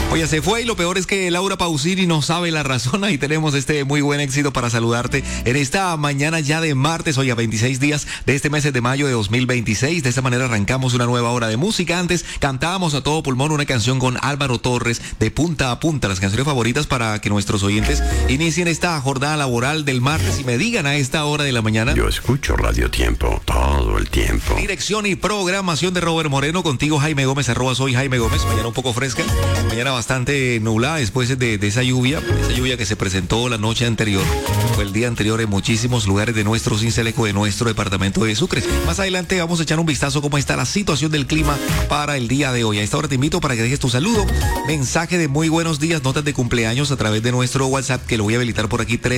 Oye, se fue y lo peor es que Laura Pausini no sabe la razón. Ahí tenemos este muy buen éxito para saludarte en esta mañana ya de martes, hoy a 26 días de este mes de mayo de 2026. De esta manera arrancamos una nueva hora de música. Antes cantábamos a todo pulmón una canción con Álvaro Torres de Punta a Punta, las canciones favoritas para que nuestros oyentes inicien esta jornada laboral del martes y me digan a esta hora de la mañana. Yo escucho Radio Tiempo todo el tiempo. Dirección y programación de Robert Moreno, contigo Jaime Gómez, @soy Jaime Gómez. Mañana un poco fresca, mañana bastante nublada después de esa lluvia que se presentó la noche anterior, fue el día anterior en muchísimos lugares de nuestro Cincelejo, de nuestro departamento de Sucre. Más adelante vamos a echar un vistazo cómo está la situación del clima para el día de hoy. A esta hora te invito para que dejes tu saludo, mensaje de muy buenos días, notas de cumpleaños a través de nuestro WhatsApp, que lo voy a habilitar por aquí,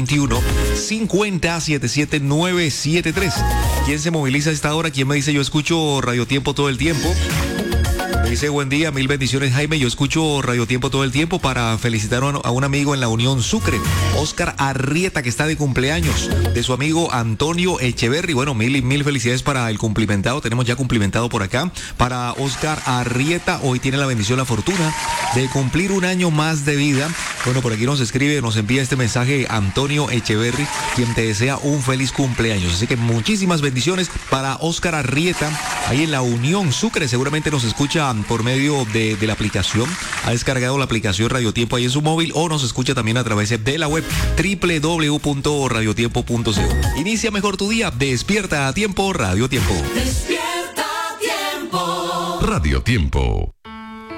321-50-77973. ¿Quién se moviliza a esta hora? ¿Quién me dice yo escucho Radio Tiempo todo el tiempo? Me dice buen día, mil bendiciones Jaime, yo escucho Radio Tiempo todo el tiempo para felicitar a un amigo en la Unión Sucre, Oscar Arrieta, que está de cumpleaños, de su amigo Antonio Echeverry. Bueno, mil felicidades para el cumplimentado, tenemos ya cumplimentado por acá, para Oscar Arrieta, hoy tiene la bendición, la fortuna de cumplir un año más de vida. Bueno, por aquí nos escribe, nos envía este mensaje Antonio Echeverry, quien te desea un feliz cumpleaños, así que muchísimas bendiciones para Oscar Arrieta, ahí en la Unión Sucre. Seguramente nos escucha por medio de la aplicación, ha descargado la aplicación Radio Tiempo ahí en su móvil o nos escucha también a través de la web www.radiotiempo.co. Inicia mejor tu día, despierta a tiempo, Radio Tiempo. Despierta a tiempo. Radio Tiempo.